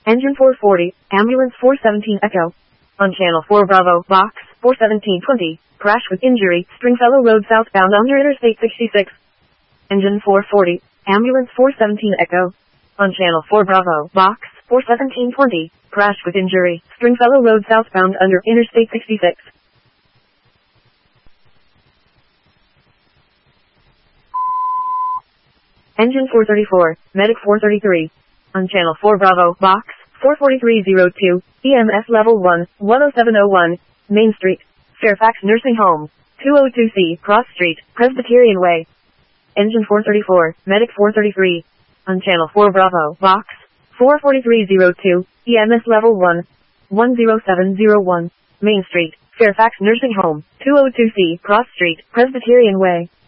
Engine 440, Ambulance 417 Echo. On Channel 4 Bravo, Box 41720, crash with injury, Stringfellow Road southbound under Interstate 66. Engine 440, Ambulance 417 Echo. On Channel 4 Bravo, Box 41720, crash with injury, Stringfellow Road southbound under Interstate 66. Engine 434, Medic 433. On Channel 4 Bravo, Box 44302, EMS Level 1, 10701, Main Street, Fairfax Nursing Home, 202C, Cross Street, Presbyterian Way. Engine 434, Medic 433. On Channel 4 Bravo, Box 44302, EMS Level 1, 10701, Main Street, Fairfax Nursing Home, 202C, Cross Street, Presbyterian Way.